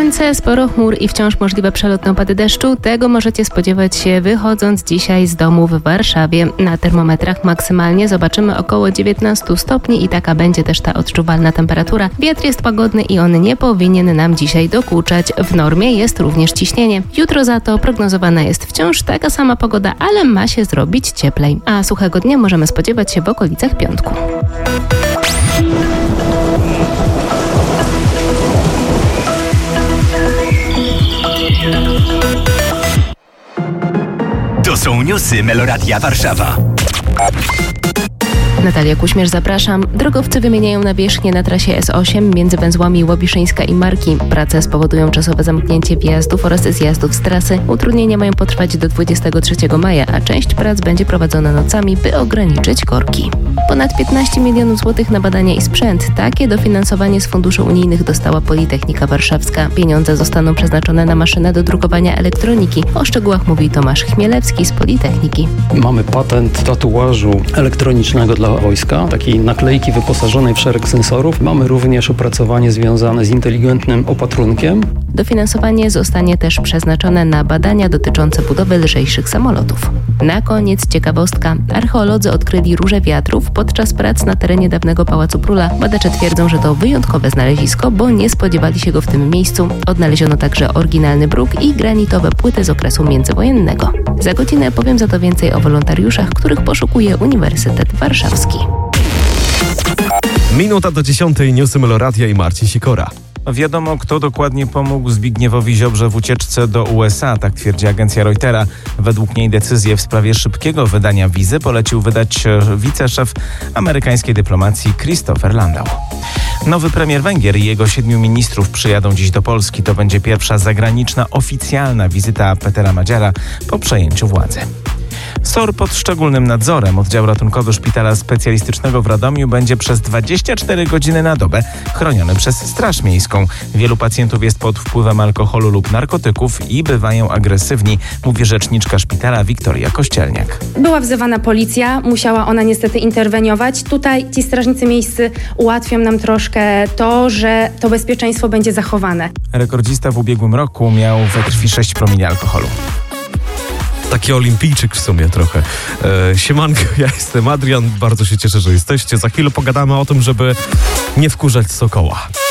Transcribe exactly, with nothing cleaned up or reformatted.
Słońce, sporo chmur i wciąż możliwe przelotne opady deszczu. Tego możecie spodziewać się wychodząc dzisiaj z domu w Warszawie. Na termometrach maksymalnie zobaczymy około dziewiętnaście stopni i taka będzie też ta odczuwalna temperatura. Wiatr jest łagodny i on nie powinien nam dzisiaj dokuczać. W normie jest również ciśnienie. Jutro za to prognozowana jest wciąż taka sama pogoda, ale ma się zrobić cieplej. A suchego dnia możemy spodziewać się w okolicach piątku. To są newsy Meloradia Warszawa. Natalia Kuśmierz, zapraszam. Drogowcy wymieniają nawierzchnię na trasie S osiem między węzłami Łobiszyńska i Marki. Prace spowodują czasowe zamknięcie wjazdów oraz zjazdów z trasy. Utrudnienia mają potrwać do dwudziestego trzeciego maja, a część prac będzie prowadzona nocami, by ograniczyć korki. Ponad piętnaście milionów złotych na badania i sprzęt. Takie dofinansowanie z funduszy unijnych dostała Politechnika Warszawska. Pieniądze zostaną przeznaczone na maszynę do drukowania elektroniki. O szczegółach mówi Tomasz Chmielewski z Politechniki. Mamy patent tatuażu elektronicznego dla wojska, takiej naklejki wyposażonej w szereg sensorów. Mamy również opracowanie związane z inteligentnym opatrunkiem. Dofinansowanie zostanie też przeznaczone na badania dotyczące budowy lżejszych samolotów. Na koniec ciekawostka. Archeolodzy odkryli róże wiatrów podczas prac na terenie dawnego Pałacu Króla. Badacze twierdzą, że to wyjątkowe znalezisko, bo nie spodziewali się go w tym miejscu. Odnaleziono także oryginalny bruk i granitowe płyty z okresu międzywojennego. Za godzinę powiem za to więcej o wolontariuszach, których poszukuje Uniwersytet Warszawski. Minuta do dziesiątej, newsy Meloradia i Marcin Sikora. Wiadomo, kto dokładnie pomógł Zbigniewowi Ziobrze w ucieczce do U S A, tak twierdzi agencja Reutera. Według niej decyzję w sprawie szybkiego wydania wizy polecił wydać wiceszef amerykańskiej dyplomacji Christopher Landau. Nowy premier Węgier i jego siedmiu ministrów przyjadą dziś do Polski. To będzie pierwsza zagraniczna oficjalna wizyta Petera Madziara po przejęciu władzy. S O R pod szczególnym nadzorem. Oddział ratunkowy Szpitala Specjalistycznego w Radomiu będzie przez dwadzieścia cztery godziny na dobę chroniony przez Straż Miejską. Wielu pacjentów jest pod wpływem alkoholu lub narkotyków i bywają agresywni, mówi rzeczniczka szpitala Wiktoria Kościelniak. Była wzywana policja, musiała ona niestety interweniować. Tutaj ci strażnicy miejscy ułatwią nam troszkę to, że to bezpieczeństwo będzie zachowane. Rekordzista w ubiegłym roku miał we krwi sześć promili alkoholu. Taki olimpijczyk w sumie trochę. E, siemanko, ja jestem Adrian, bardzo się cieszę, że jesteście. Za chwilę pogadamy o tym, żeby nie wkurzać Sokoła.